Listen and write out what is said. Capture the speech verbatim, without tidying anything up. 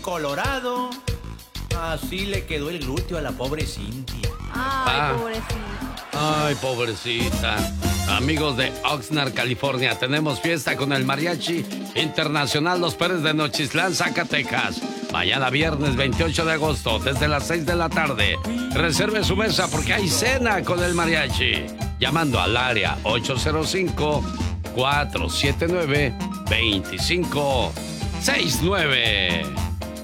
Colorado. Así le quedó el glúteo a la pobre Cintia. Ay, Ah. pobrecita. Ay, pobrecita. Amigos de Oxnard, California, tenemos fiesta con el Mariachi Internacional Los Pérez de Nochistlán, Zacatecas. Mañana viernes veintiocho de agosto, desde las seis de la tarde. Reserve su mesa porque hay cena con el Mariachi. Llamando al área ocho cero cinco, cuatro siete nueve, dos cinco seis nueve.